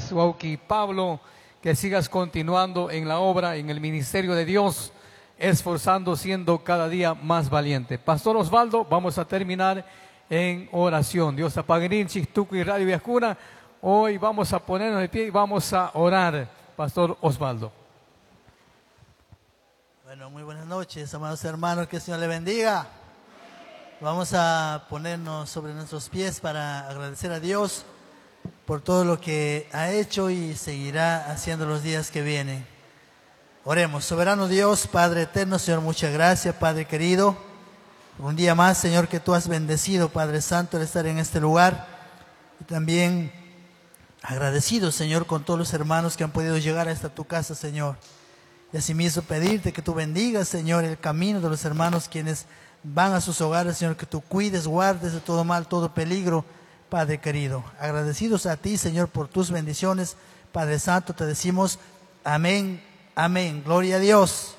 Gracias, Wauki Pablo, que sigas continuando en la obra, en el ministerio de Dios, esforzando, siendo cada día más valiente. Pastor Osvaldo, vamos a terminar en oración. Dios apagrin, Chistuku y Radio Viajuna. Hoy vamos a ponernos de pie y vamos a orar. Pastor Osvaldo. Bueno, muy buenas noches, amados hermanos, que el Señor le bendiga. Vamos a ponernos sobre nuestros pies para agradecer a Dios por todo lo que ha hecho y seguirá haciendo los días que vienen. Oremos. Soberano Dios, Padre eterno, Señor, muchas gracias, Padre querido. Un día más, Señor, que tú has bendecido, Padre Santo, el estar en este lugar. Y también agradecido, Señor, con todos los hermanos que han podido llegar hasta tu casa, Señor. Y asimismo pedirte que tú bendigas, Señor, el camino de los hermanos quienes van a sus hogares, Señor, que tú cuides, guardes de todo mal, todo peligro, Padre querido. Agradecidos a ti, Señor, por tus bendiciones, Padre Santo, te decimos amén, amén. Gloria a Dios.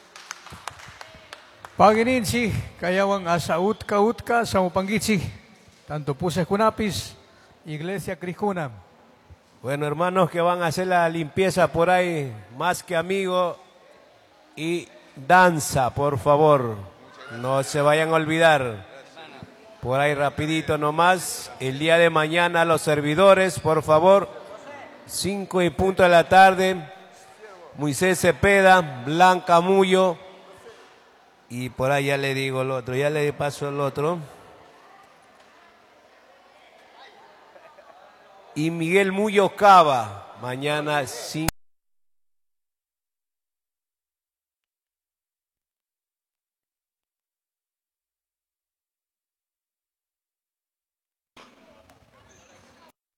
Pagininchi, kayawan asa utka, samupangichi, tanto puse kunapis, Iglesia Crijuna. Bueno, hermanos que van a hacer la limpieza por ahí, más que amigo y danza, por favor, no se vayan a olvidar. Por ahí rapidito nomás, el día de mañana los servidores, por favor, 5:00 de la tarde, Moisés Cepeda, Blanca Mullo, y por ahí ya le digo el otro, ya le paso el otro. Y Miguel Mullo Cava, mañana 5.